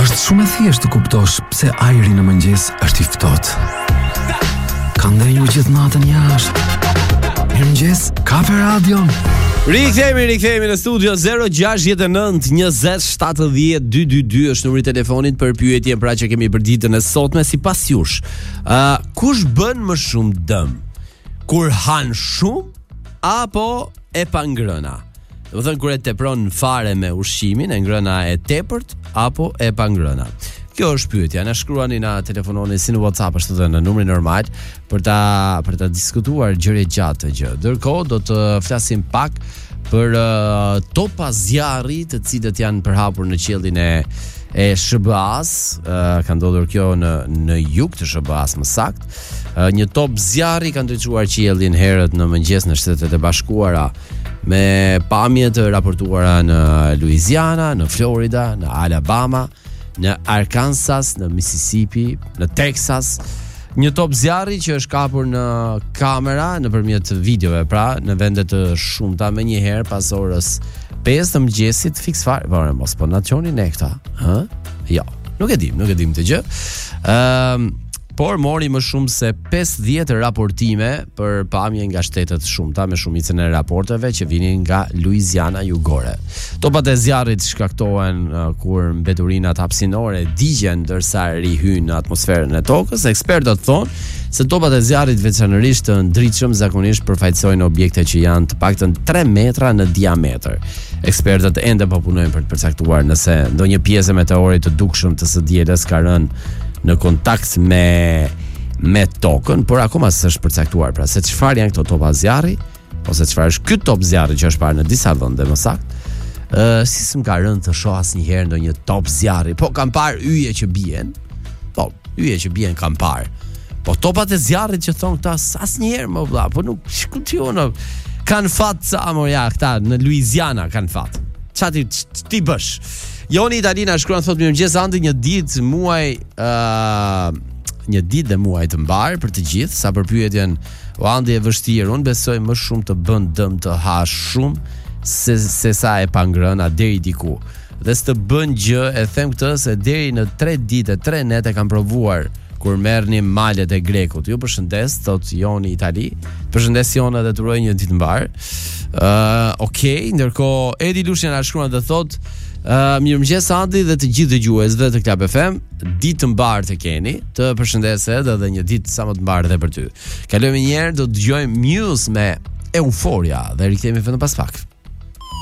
Është shumë e thjeshtë të kuptosh pse ajri në mëngjes është i ftohtë. Ka ndenjur gjithë natën jashtë. Mirëmëngjes, Kafe Radio. Rikthehemi në studio 069 20 70 222 është numri i telefonit për pyetjen pra që kemi për ditën e sotme sipas jush. Kush bën më shumë dëm? Kur han shumë apo e pa ngrëna? Do të thënë kur e tepron fare me ushqimin, e ngrëna e tepërt apo e pa ngrëna? Kjo është pyetja. Na shkruani, na telefononi si në WhatsApp ashtu edhe në numrin normal për ta diskutuar gjëra gjatë gjë. Ndërkohë do të flasim pak për topa zjarri të cilët janë përhapur në qiellin e SBA-s. Ka ndodhur kjo në jug të SBA-s më sakt. Një top zjarri ka ndriçuar qiellin herët në mëngjes në Shtetet e Bashkuara me pamje të raportuara në Louisiana, në Florida, në Alabama, në Arkansas, në Mississippi, në Texas. Një top zjarri që është kapur në kamera nëpërmjet videove, pra në vende të shumta me një herë pas orës 5 të mëngjesit fiks fare. Vorë mos po na çoni ne këta, ë? Jo, nuk e dim të gjë. Por mori më shumë se 50 raportime për pamje nga shtetet shumta me shumicën e raporteve që vinin nga Louisiana jugore. Topat e zjarrit shkaktohen kur mbeturinat hapësinore digjen ndërsa rihyn në atmosferën e tokës. Ekspertët thonë se topat e zjarrit veçanërisht të ndritshëm zakonisht përfaqësojnë objekte që janë të paktën 3 metra në diametër. Ekspertët ende po punojnë për të përcaktuar nëse ndonjë pjesë e meteorit të dukshëm të së dielës ka rënë në kontakt me tokën, por akoma s'është përcaktuar pra se çfarë janë këto topa zjarri, ose çfarë është ky top zjarri që është parë në disa vende më saktë. Si s'm ka rënë të shoh asnjëherë ndonjë top zjarri, po kam parë yje që bien. Po, yje që bien kam parë. Po topat e zjarrit që thon këta asnjëherë më vëlla, po nuk shkution. Kan fat sa amoja këta në Louisiana kanë fat. Çati ti bësh? Joni Italina shkruan thotë mirëmëngjes Andi, një ditë dhe muaj të mbar për të gjithë. Sa për pyetjen o Andi e vështirë, unë besoj më shumë të bën dëm të hash shumë se sa e pa ngrëna deri diku. Dhe s'të bën gjë, e them këtë se deri në 3 ditë, 3 nete kam provuar kur merrni malet e Grekut. Ju përshëndes, thot Joni Itali. Përshëndes Jona dhe të uroj një ditë mbar. Okej, ndërkohë Edi Lushnja na shkruan dhe thot mirëmëngjes Andi dhe të gjithë dëgjuesve të Club FM, ditë të mbarë të keni, të përshëndeset dhe një ditë sa më të mbarë dhe për ty. Kalojmë një herë, do të dëgjojmë Muse me Euphoria dhe rikthehemi vetëm pas pak.